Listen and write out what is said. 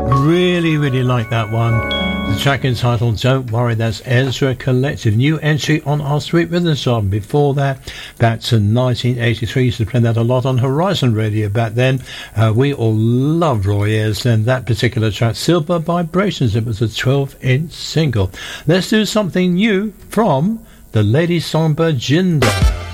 Really like that one. The track entitled Don't Worry, that's Ezra Collective. New entry on our Sweet Rhythm song. Before that, back to 1983, used to play that a lot on Horizon Radio back then. We all loved Roy Ayers and that particular track, Silver Vibrations. It was a 12-inch single. Let's do something new from the Lady Songbird Jinder.